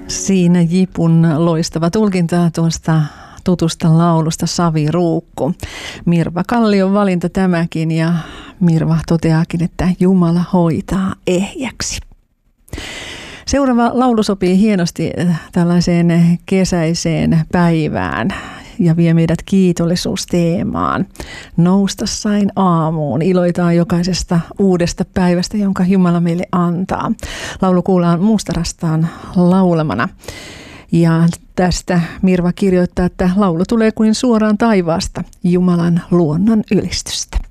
Siinä Jipun loistava tulkinta tuosta tutusta laulusta Saviruukku. Mirva Kallion valinta tämäkin, ja Mirva toteaakin, että Jumala hoitaa ehjäksi. Seuraava laulu sopii hienosti tällaiseen kesäiseen päivään ja vie meidät kiitollisuusteemaan. Nousta sain aamuun, iloitaan jokaisesta uudesta päivästä, jonka Jumala meille antaa. Laulu kuullaan Mustarastaan laulamana. Ja tästä Mirva kirjoittaa, että laulu tulee kuin suoraan taivaasta, Jumalan luonnon ylistystä.